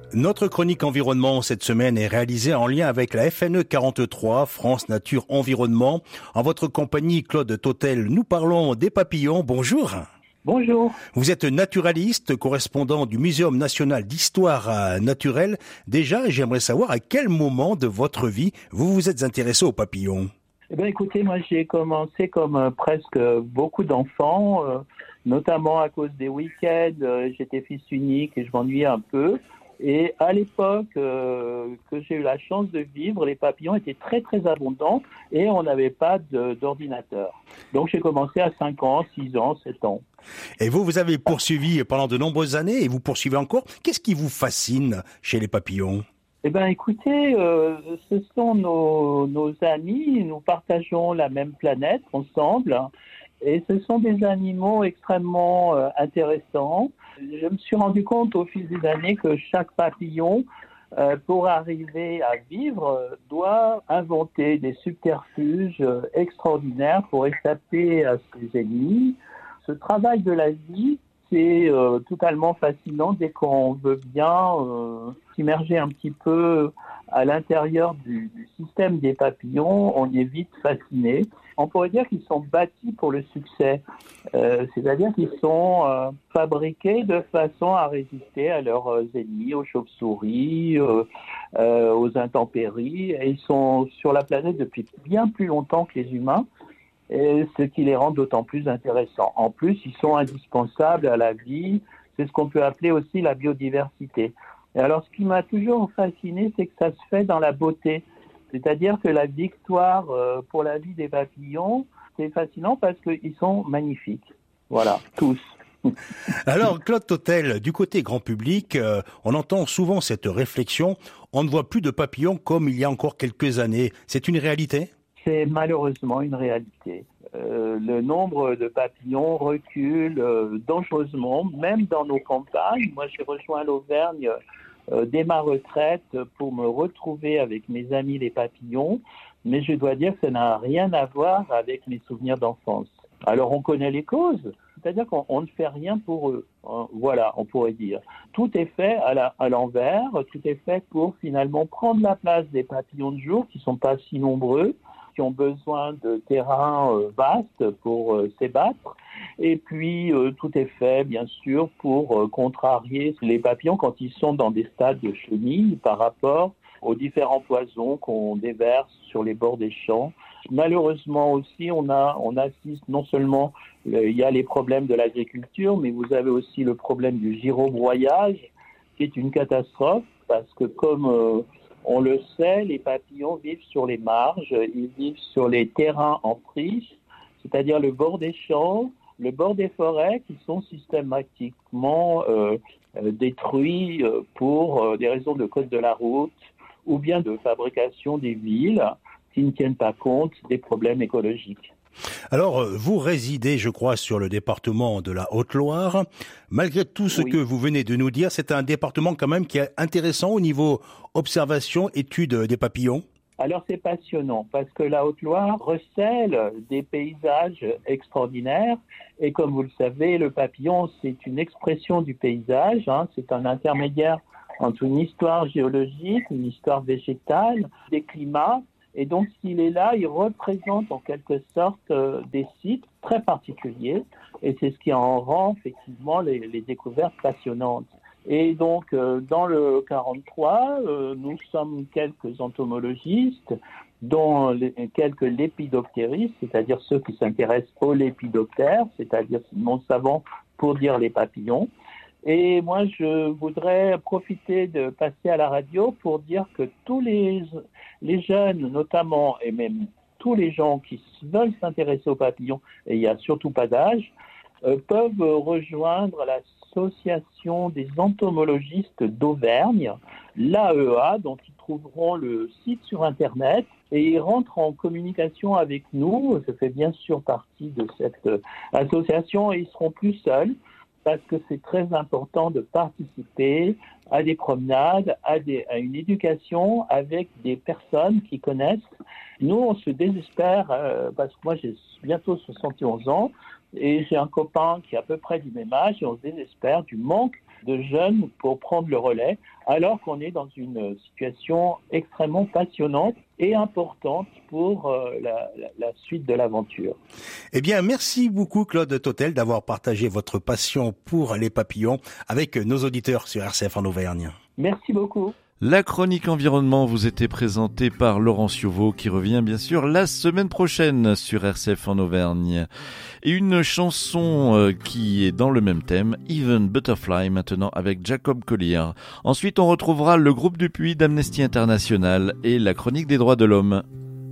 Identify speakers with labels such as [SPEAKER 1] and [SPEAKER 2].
[SPEAKER 1] Notre chronique environnement cette semaine est réalisée en lien avec la FNE 43, France Nature Environnement. En votre compagnie, Claude Totel, nous parlons des papillons. Bonjour.
[SPEAKER 2] Bonjour.
[SPEAKER 1] Vous êtes naturaliste, correspondant du Muséum national d'histoire naturelle. Déjà, j'aimerais savoir à quel moment de votre vie vous vous êtes intéressé aux papillons.
[SPEAKER 2] Eh bien, écoutez, moi, j'ai commencé comme presque beaucoup d'enfants, notamment à cause des week-ends. J'étais fils unique et je m'ennuyais un peu. Et à l'époque que j'ai eu la chance de vivre, les papillons étaient très, très abondants et on n'avait pas d'ordinateur. Donc, j'ai commencé à 5 ans, 6 ans, 7 ans.
[SPEAKER 1] Et vous avez poursuivi pendant de nombreuses années et vous poursuivez encore. Qu'est-ce qui vous fascine chez les papillons ?
[SPEAKER 2] Eh bien, écoutez, ce sont nos amis, nous partageons la même planète ensemble, et ce sont des animaux extrêmement intéressants. Je me suis rendu compte au fil des années que chaque papillon, pour arriver à vivre, doit inventer des subterfuges extraordinaires pour échapper à ses ennemis. Ce travail de la vie, c'est totalement fascinant dès qu'on veut bien s'immerger un petit peu à l'intérieur du système des papillons, on y est vite fasciné. On pourrait dire qu'ils sont bâtis pour le succès, c'est-à-dire qu'ils sont fabriqués de façon à résister à leurs ennemis, aux chauves-souris, aux intempéries, et ils sont sur la planète depuis bien plus longtemps que les humains. Et ce qui les rend d'autant plus intéressants. En plus, ils sont indispensables à la vie. C'est ce qu'on peut appeler aussi la biodiversité. Et alors, ce qui m'a toujours fasciné, c'est que ça se fait dans la beauté. C'est-à-dire que la victoire pour la vie des papillons, c'est fascinant parce qu'ils sont magnifiques. Voilà, tous.
[SPEAKER 1] Alors, Claude Totel, du côté grand public, on entend souvent cette réflexion. On ne voit plus de papillons comme il y a encore quelques années. C'est une réalité ?
[SPEAKER 2] C'est malheureusement une réalité. Le nombre de papillons recule dangereusement, même dans nos campagnes. Moi, j'ai rejoint l'Auvergne dès ma retraite pour me retrouver avec mes amis les papillons, mais je dois dire que ça n'a rien à voir avec mes souvenirs d'enfance. Alors, on connaît les causes, c'est-à-dire qu'on ne fait rien pour eux. Voilà, on pourrait dire. Tout est fait à l'envers, tout est fait pour finalement prendre la place des papillons de jour qui ne sont pas si nombreux, qui ont besoin de terrains vastes pour s'ébattre. Et puis, tout est fait, bien sûr, pour contrarier les papillons quand ils sont dans des stades de chenilles par rapport aux différents poisons qu'on déverse sur les bords des champs. Malheureusement aussi, on assiste non seulement, il y a les problèmes de l'agriculture, mais vous avez aussi le problème du girobroyage, qui est une catastrophe, parce que comme on le sait, les papillons vivent sur les marges, ils vivent sur les terrains en friche, c'est-à-dire le bord des champs, le bord des forêts qui sont systématiquement détruits pour des raisons de code de la route ou bien de fabrication des villes qui ne tiennent pas compte des problèmes écologiques.
[SPEAKER 1] Alors, vous résidez, je crois, sur le département de la Haute-Loire. Malgré tout ce que vous venez de nous dire, c'est un département quand même qui est intéressant au niveau observation, étude des papillons.
[SPEAKER 2] Alors c'est passionnant parce que la Haute-Loire recèle des paysages extraordinaires et comme vous le savez, le papillon c'est une expression du paysage, c'est un intermédiaire entre une histoire géologique, une histoire végétale, des climats. Et donc, s'il est là, il représente en quelque sorte des sites très particuliers. Et c'est ce qui en rend effectivement les découvertes passionnantes. Et donc, dans le 43, nous sommes quelques entomologistes, dont quelques lépidoptéristes, c'est-à-dire ceux qui s'intéressent aux lépidoptères, c'est-à-dire non savants pour dire les papillons. Et moi, je voudrais profiter de passer à la radio pour dire que tous les jeunes, notamment, et même tous les gens qui veulent s'intéresser aux papillons, et il n'y a surtout pas d'âge, peuvent rejoindre l'association des entomologistes d'Auvergne, l'AEA, dont ils trouveront le site sur Internet, et ils rentrent en communication avec nous. Je fais bien sûr partie de cette association et ils seront plus seuls, parce que c'est très important de participer à des promenades, à une éducation avec des personnes qui connaissent. Nous, on se désespère, parce que moi, j'ai bientôt 71 ans, et j'ai un copain qui est à peu près du même âge, et on se désespère du manque de jeunes pour prendre le relais, alors qu'on est dans une situation extrêmement passionnante et importante pour la suite de l'aventure.
[SPEAKER 1] Eh bien, merci beaucoup Claude Totel d'avoir partagé votre passion pour les papillons avec nos auditeurs sur RCF en Auvergne.
[SPEAKER 2] Merci beaucoup.
[SPEAKER 3] La chronique environnement vous était présentée par Laurent Cioveau qui revient bien sûr la semaine prochaine sur RCF en Auvergne. Et une chanson qui est dans le même thème, Even Butterfly maintenant avec Jacob Collier. Ensuite on retrouvera le groupe du Puy d'Amnesty International et la chronique des droits de l'homme.